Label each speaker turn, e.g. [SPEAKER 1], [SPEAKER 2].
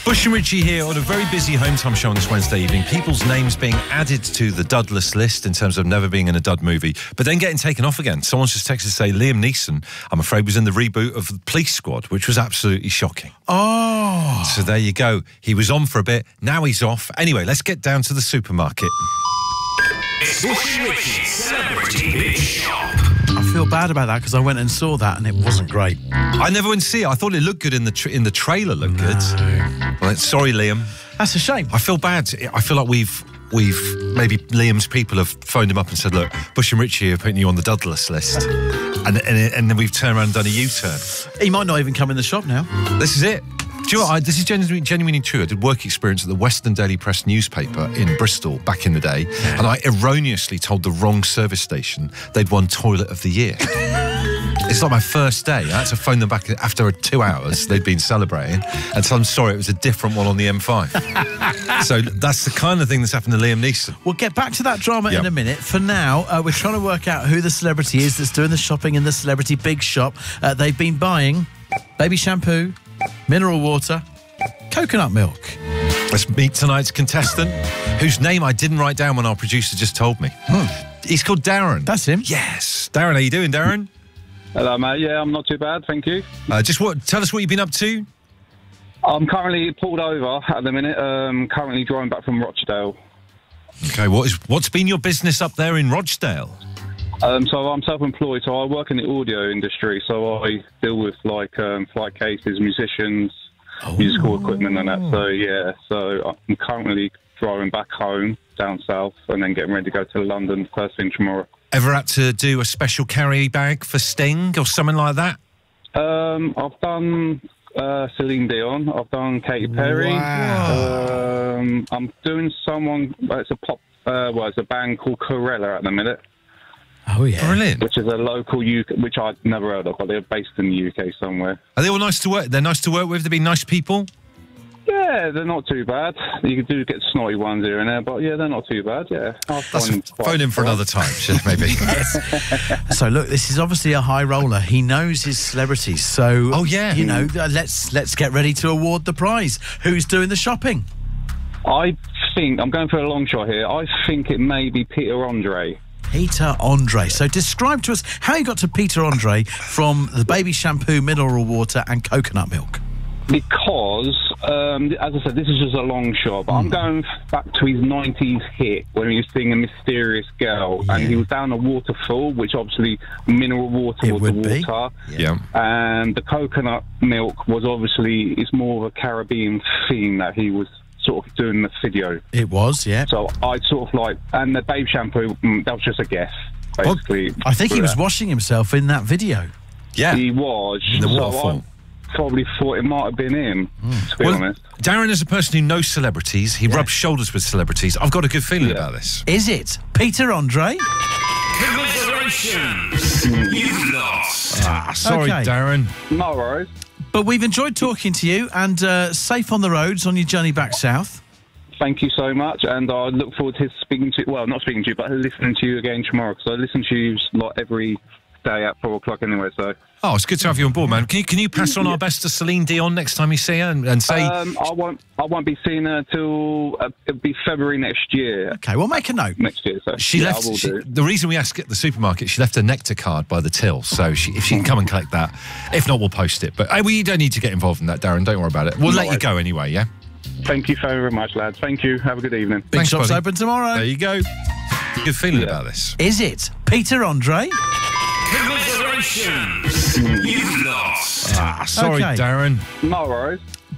[SPEAKER 1] Bush and Richie here on a very busy home time show on this Wednesday evening. People's names being added to the Dudless list in terms of never being in a dud movie, but then getting taken off again. Someone's just texted to say Liam Neeson, I'm afraid, was in the reboot of The Police Squad, which was absolutely shocking.
[SPEAKER 2] Oh.
[SPEAKER 1] So there you go. He was on for a bit, now he's off. Anyway, let's get down to the supermarket.
[SPEAKER 3] It's Bush and Richie's Celebrity Big Shop.
[SPEAKER 2] I feel bad about that because I went and saw that and it wasn't great.
[SPEAKER 1] I never went to see it. I thought it looked good in the trailer. Looked good. Well, sorry, Liam.
[SPEAKER 2] That's a shame.
[SPEAKER 1] I feel bad. I feel like we've maybe Liam's people have phoned him up and said, look, Bush and Richie are putting you on the Dudless list. and then we've turned around and done a U-turn.
[SPEAKER 2] He might not even come in the shop now.
[SPEAKER 1] This is it. Do you know what? This is genuinely true. I did work experience at the Western Daily Press newspaper in Bristol back in the day, and I erroneously told the wrong service station they'd won Toilet of the Year. It's like my first day. I had to phone them back after 2 hours. They'd been celebrating and tell them, sorry, it was a different one on the M5. So that's the kind of thing that's happened to Liam Neeson.
[SPEAKER 2] We'll get back to that drama in a minute. For now, we're trying to work out who the celebrity is that's doing the shopping in the Celebrity Big Shop. They've been buying baby shampoo, mineral water, coconut milk.
[SPEAKER 1] Let's meet tonight's contestant, whose name I didn't write down when our producer just told me. He's called Darren.
[SPEAKER 2] That's him.
[SPEAKER 1] Yes. Darren, how you doing, Darren?
[SPEAKER 4] Hello, mate. Yeah, I'm not too bad, thank you.
[SPEAKER 1] Tell us what you've been up to.
[SPEAKER 4] I'm currently pulled over at the minute. Currently driving back from Rochdale.
[SPEAKER 1] Okay, what's been your business up there in Rochdale?
[SPEAKER 4] So I'm self-employed, so I work in the audio industry. So I deal with flight cases, musicians, musical equipment, and that. So yeah, so I'm currently driving back home down south, and then getting ready to go to London first thing tomorrow.
[SPEAKER 1] Ever had to do a special carry bag for Sting or something like that?
[SPEAKER 4] I've done Celine Dion. I've done Katy Perry.
[SPEAKER 1] Wow.
[SPEAKER 4] I'm doing someone. It's a band called Corella at the minute.
[SPEAKER 2] Oh yeah,
[SPEAKER 1] brilliant.
[SPEAKER 4] Which is a local UK, which I'd never heard of, but they're based in the UK somewhere.
[SPEAKER 1] Are they all nice to work? They're nice to work with. They've been nice people.
[SPEAKER 4] Yeah, they're not too bad. You do get snotty ones here and there, but yeah, they're not too bad. Yeah,
[SPEAKER 1] phone in for another time, maybe.
[SPEAKER 2] So look, this is obviously a high roller. He knows his celebrities, so you know, let's get ready to award the prize. Who's doing the shopping?
[SPEAKER 4] I think I'm going for a long shot here. I think it may be Peter Andre.
[SPEAKER 2] Peter Andre. So describe to us how you got to Peter Andre from the baby shampoo, mineral water and coconut milk.
[SPEAKER 4] Because, as I said, this is just a long shot, but I'm going back to his 90s hit when he was singing Mysterious Girl, and he was down a waterfall, which obviously mineral water was the water.
[SPEAKER 1] Yeah.
[SPEAKER 4] And the coconut milk was obviously, it's more of a Caribbean theme that he was sort of doing the video.
[SPEAKER 2] It was, yeah.
[SPEAKER 4] So I sort of like, and the babe shampoo, that was just a guess, basically.
[SPEAKER 2] Well, I think he was washing himself in that video.
[SPEAKER 1] Yeah.
[SPEAKER 4] He was.
[SPEAKER 1] In the waterfall.
[SPEAKER 4] Probably thought it might have been him, to be honest.
[SPEAKER 1] Darren is a person who knows celebrities. He rubs shoulders with celebrities. I've got a good feeling about this.
[SPEAKER 2] Is it Peter Andre?
[SPEAKER 3] Congratulations! You've lost.
[SPEAKER 1] Sorry, Darren.
[SPEAKER 4] No worries.
[SPEAKER 2] But we've enjoyed talking to you, and safe on the roads on your journey back south.
[SPEAKER 4] Thank you so much, and I look forward to speaking to you, well, not speaking to you, but listening to you again tomorrow, because I listen to you like every day at 4 o'clock anyway, so...
[SPEAKER 1] Oh, it's good to have you on board, man. Can you pass on our best to Celine Dion next time you see her and say...
[SPEAKER 4] I won't be seeing her till it'll be February next year.
[SPEAKER 2] Okay, we'll make a note.
[SPEAKER 4] Next year, so I will do.
[SPEAKER 1] The reason we asked at the supermarket, she left her Nectar card by the till, so if she can come and collect that. If not, we'll post it. But we don't need to get involved in that, Darren. Don't worry about it. We'll let you go anyway, yeah?
[SPEAKER 4] Thank you very much, lads. Thank you. Have a good evening.
[SPEAKER 2] Big Shop's open tomorrow.
[SPEAKER 1] There you go. Good feeling about this.
[SPEAKER 2] Is it Peter Andre?
[SPEAKER 3] Congratulations! You've lost.
[SPEAKER 1] Sorry, Darren.
[SPEAKER 4] No worries.